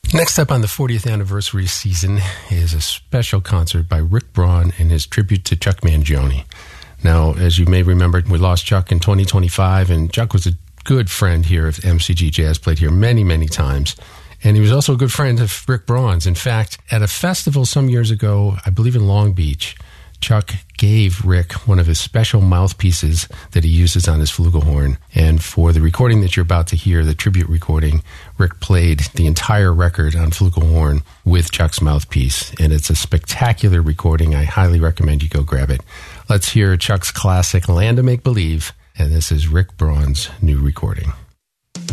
Next up on the 40th anniversary season is a special concert by Rick Braun and his tribute to Chuck Mangione. Now, as you may remember, we lost Chuck in 2025, and Chuck was a good friend here of MCG Jazz, played here many, many times. And he was also a good friend of Rick Braun's. In fact, at a festival some years ago, I believe in Long Beach, Chuck gave Rick one of his special mouthpieces that he uses on his flugelhorn. And for the recording that you're about to hear, the tribute recording, Rick played the entire record on flugelhorn with Chuck's mouthpiece. And it's a spectacular recording. I highly recommend you go grab it. Let's hear Chuck's classic Land of Make Believe. And this is Rick Braun's new recording.